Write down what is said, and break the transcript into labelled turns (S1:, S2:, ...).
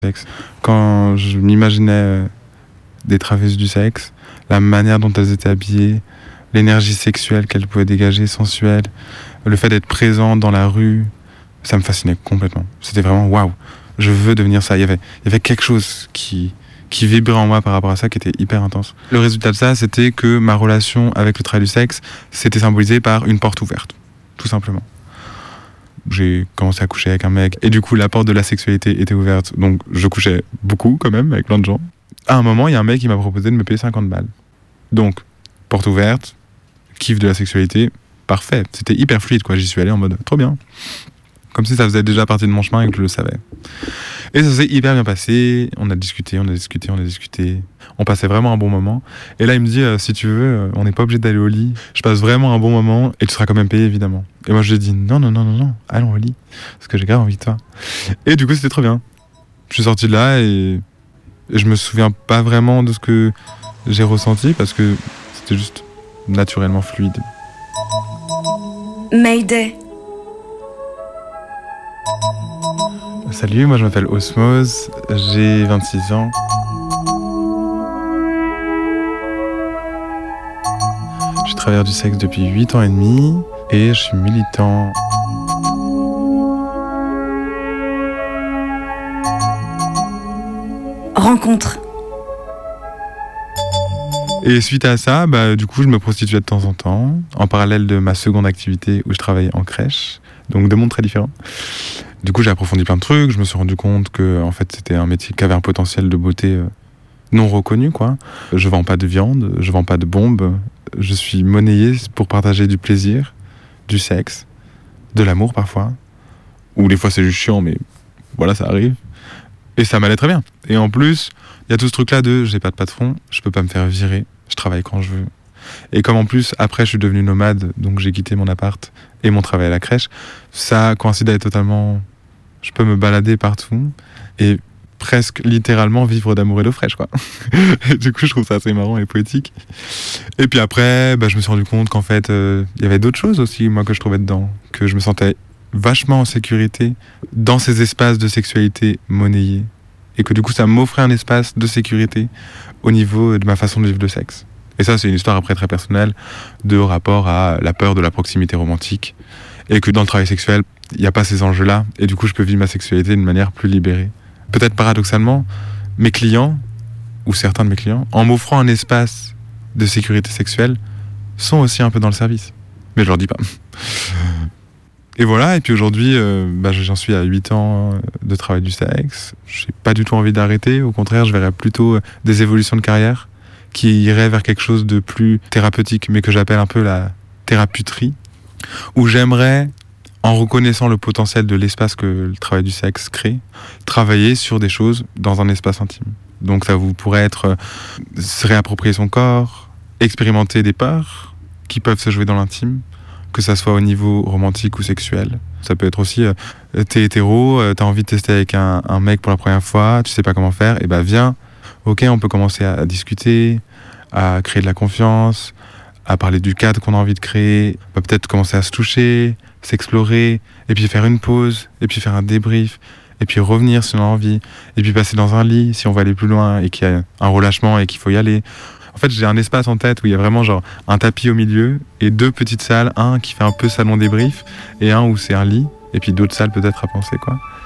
S1: sexe. Quand je m'imaginais des travailleuses du sexe, la manière dont elles étaient habillées, l'énergie sexuelle qu'elles pouvaient dégager, sensuelle, le fait d'être présentes dans la rue, ça me fascinait complètement. C'était vraiment waouh, je veux devenir ça. Il y avait quelque chose qui vibrait en moi par rapport à ça, qui était hyper intense. Le résultat de ça, c'était que ma relation avec le travail du sexe, c'était symbolisé par une porte ouverte, tout simplement. J'ai commencé à coucher avec un mec, et du coup, la porte de la sexualité était ouverte, donc je couchais beaucoup quand même, avec plein de gens. À un moment, il y a un mec qui m'a proposé de me payer 50 balles. Donc, porte ouverte, kiff de la sexualité, parfait. C'était hyper fluide, quoi. J'y suis allé en mode, trop bien. Comme si ça faisait déjà partie de mon chemin et que je le savais. Et ça s'est hyper bien passé. On a discuté. On passait vraiment un bon moment. Et là, il me dit, si tu veux, on n'est pas obligé d'aller au lit. Je passe vraiment un bon moment et tu seras quand même payé, évidemment. Et moi, je lui ai dit, non, allons au lit. Parce que j'ai grave envie de toi. Et du coup, c'était trop bien. Je suis sorti de là et je me souviens pas vraiment de ce que j'ai ressenti parce que c'était juste naturellement fluide.
S2: Mayday.
S1: Salut, moi je m'appelle Osmose, j'ai 26 ans. Je suis travailleur du sexe depuis 8 ans et demi et je suis militant.
S2: Rencontre.
S1: Et suite à ça, du coup, je me prostituais de temps en temps, en parallèle de ma seconde activité où je travaillais en crèche, donc deux mondes très différents. Du coup, j'ai approfondi plein de trucs, je me suis rendu compte que en fait, c'était un métier qui avait un potentiel de beauté non reconnu, quoi. Je vends pas de viande, je vends pas de bombes, je suis monnayé pour partager du plaisir, du sexe, de l'amour parfois, ou des fois c'est juste chiant, mais voilà, ça arrive. Et ça m'allait très bien. Et en plus, il y a tout ce truc-là de j'ai pas de patron, je peux pas me faire virer, je travaille quand je veux. Et comme en plus, après, je suis devenu nomade, donc j'ai quitté mon appart et mon travail à la crèche, ça coïncidait totalement. Je peux me balader partout et presque littéralement vivre d'amour et d'eau fraîche, quoi. Et du coup, je trouve ça assez marrant et poétique. Et puis après, je me suis rendu compte qu'en fait, il y avait d'autres choses aussi, moi, que je trouvais dedans, que je me sentais vachement en sécurité dans ces espaces de sexualité monnayés. Et que du coup, ça m'offrait un espace de sécurité au niveau de ma façon de vivre le sexe. Et ça, c'est une histoire après très personnelle de rapport à la peur de la proximité romantique. Et que dans le travail sexuel, il n'y a pas ces enjeux-là. Et du coup, je peux vivre ma sexualité d'une manière plus libérée. Peut-être paradoxalement, mes clients, ou certains de mes clients, en m'offrant un espace de sécurité sexuelle, sont aussi un peu dans le service. Mais je leur dis pas. Et voilà, et puis aujourd'hui, j'en suis à 8 ans de travail du sexe. J'ai pas du tout envie d'arrêter. Au contraire, je verrais plutôt des évolutions de carrière qui iraient vers quelque chose de plus thérapeutique, mais que j'appelle un peu la thérapeuterie, où j'aimerais, en reconnaissant le potentiel de l'espace que le travail du sexe crée, travailler sur des choses dans un espace intime. Donc ça vous pourrait être se réapproprier son corps, expérimenter des peurs qui peuvent se jouer dans l'intime, que ça soit au niveau romantique ou sexuel. Ça peut être aussi, t'es hétéro, t'as envie de tester avec un mec pour la première fois, tu sais pas comment faire, et viens, ok, on peut commencer à discuter, à créer de la confiance, à parler du cadre qu'on a envie de créer, peut-être commencer à se toucher, s'explorer, et puis faire une pause, et puis faire un débrief, et puis revenir si on a envie, et puis passer dans un lit si on va aller plus loin, et qu'il y a un relâchement et qu'il faut y aller. En fait, j'ai un espace en tête où il y a vraiment genre un tapis au milieu et deux petites salles, un qui fait un peu salon débrief et un où c'est un lit et puis d'autres salles peut-être à penser, quoi.